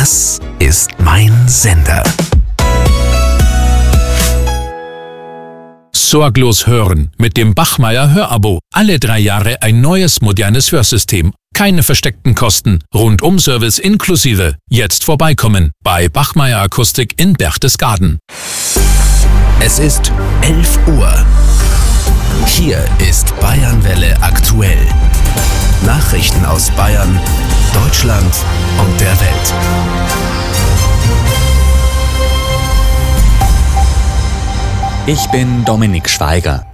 Das ist mein Sender. Sorglos hören mit dem Bachmeier Hörabo. Alle 3 Jahre ein neues, modernes Hörsystem. Keine versteckten Kosten. Rundum-Service inklusive. Jetzt vorbeikommen bei Bachmeier Akustik in Berchtesgaden. Es ist 11 Uhr. Hier ist Bayernwelle aktuell. Nachrichten aus Bayern, Deutschland und der Welt. Ich bin Dominik Schweiger.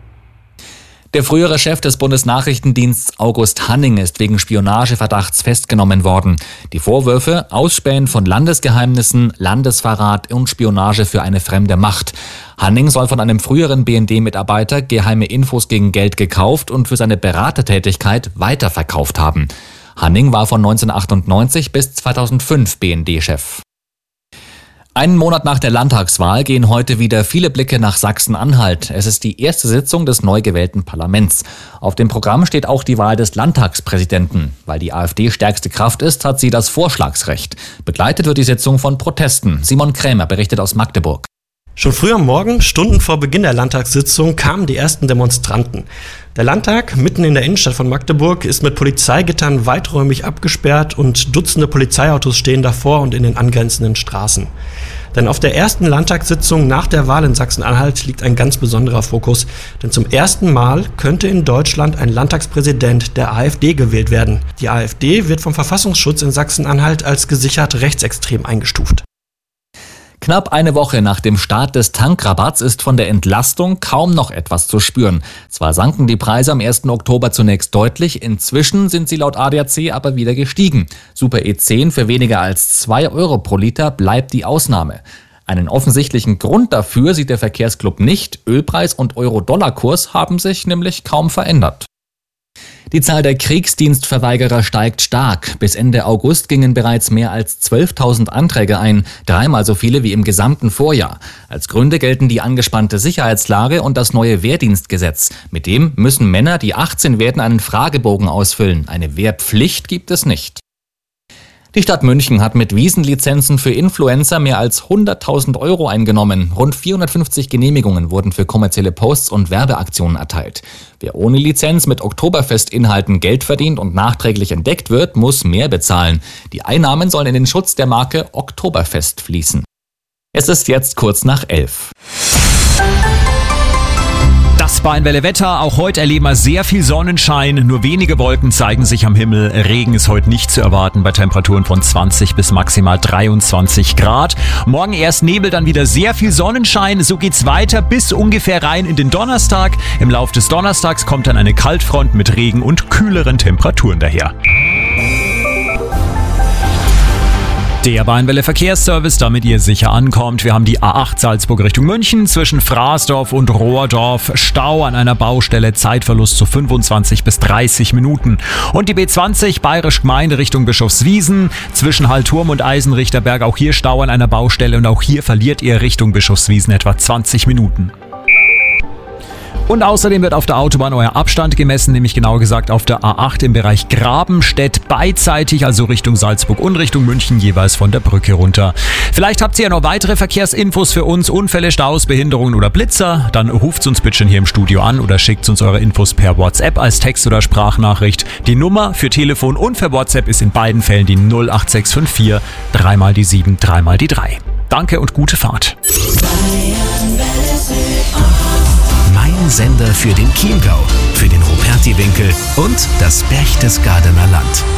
Der frühere Chef des Bundesnachrichtendienstes August Hanning ist wegen Spionageverdachts festgenommen worden. Die Vorwürfe: Ausspähen von Landesgeheimnissen, Landesverrat und Spionage für eine fremde Macht. Hanning soll von einem früheren BND-Mitarbeiter geheime Infos gegen Geld gekauft und für seine Beratertätigkeit weiterverkauft haben. Hanning war von 1998 bis 2005 BND-Chef. Einen Monat nach der Landtagswahl gehen heute wieder viele Blicke nach Sachsen-Anhalt. Es ist die erste Sitzung des neu gewählten Parlaments. Auf dem Programm steht auch die Wahl des Landtagspräsidenten. Weil die AfD stärkste Kraft ist, hat sie das Vorschlagsrecht. Begleitet wird die Sitzung von Protesten. Simon Krämer berichtet aus Magdeburg. Schon früh am Morgen, Stunden vor Beginn der Landtagssitzung, kamen die ersten Demonstranten. Der Landtag, mitten in der Innenstadt von Magdeburg, ist mit Polizeigittern weiträumig abgesperrt und Dutzende Polizeiautos stehen davor und in den angrenzenden Straßen. Denn auf der ersten Landtagssitzung nach der Wahl in Sachsen-Anhalt liegt ein ganz besonderer Fokus. Denn zum ersten Mal könnte in Deutschland ein Landtagspräsident der AfD gewählt werden. Die AfD wird vom Verfassungsschutz in Sachsen-Anhalt als gesichert rechtsextrem eingestuft. Knapp eine Woche nach dem Start des Tankrabatts ist von der Entlastung kaum noch etwas zu spüren. Zwar sanken die Preise am 1. Oktober zunächst deutlich, inzwischen sind sie laut ADAC aber wieder gestiegen. Super E10 für weniger als 2 Euro pro Liter bleibt die Ausnahme. Einen offensichtlichen Grund dafür sieht der Verkehrsclub nicht. Ölpreis und Euro-Dollar-Kurs haben sich nämlich kaum verändert. Die Zahl der Kriegsdienstverweigerer steigt stark. Bis Ende August gingen bereits mehr als 12.000 Anträge ein, 3-mal so viele wie im gesamten Vorjahr. Als Gründe gelten die angespannte Sicherheitslage und das neue Wehrdienstgesetz. Mit dem müssen Männer, die 18 werden, einen Fragebogen ausfüllen. Eine Wehrpflicht gibt es nicht. Die Stadt München hat mit Wiesenlizenzen für Influencer mehr als 100.000 Euro eingenommen. Rund 450 Genehmigungen wurden für kommerzielle Posts und Werbeaktionen erteilt. Wer ohne Lizenz mit Oktoberfestinhalten Geld verdient und nachträglich entdeckt wird, muss mehr bezahlen. Die Einnahmen sollen in den Schutz der Marke Oktoberfest fließen. Es ist jetzt kurz nach 11. Das Bayernwelle-Wetter. Auch heute erleben wir sehr viel Sonnenschein. Nur wenige Wolken zeigen sich am Himmel. Regen ist heute nicht zu erwarten bei Temperaturen von 20 bis maximal 23 Grad. Morgen erst Nebel, dann wieder sehr viel Sonnenschein. So geht's weiter bis ungefähr rein in den Donnerstag. Im Laufe des Donnerstags kommt dann eine Kaltfront mit Regen und kühleren Temperaturen daher. Der Bayernwelle Verkehrsservice, damit ihr sicher ankommt. Wir haben die A8 Salzburg Richtung München zwischen Fraßdorf und Rohrdorf. Stau an einer Baustelle, Zeitverlust zu 25 bis 30 Minuten. Und die B20 Bayerisch Gemeinde Richtung Bischofswiesen zwischen Hallturm und Eisenrichterberg. Auch hier Stau an einer Baustelle und auch hier verliert ihr Richtung Bischofswiesen etwa 20 Minuten. Und außerdem wird auf der Autobahn euer Abstand gemessen, nämlich genauer gesagt auf der A8 im Bereich Grabenstedt beidseitig, also Richtung Salzburg und Richtung München, jeweils von der Brücke runter. Vielleicht habt ihr ja noch weitere Verkehrsinfos für uns, Unfälle, Staus, Behinderungen oder Blitzer, dann ruft uns bitte schon hier im Studio an oder schickt uns eure Infos per WhatsApp als Text- oder Sprachnachricht. Die Nummer für Telefon und für WhatsApp ist in beiden Fällen die 08654 3 die 7 3 die 3. Danke und gute Fahrt. Mein Sender für den Chiemgau, für den Rupertiwinkel und das Berchtesgadener Land.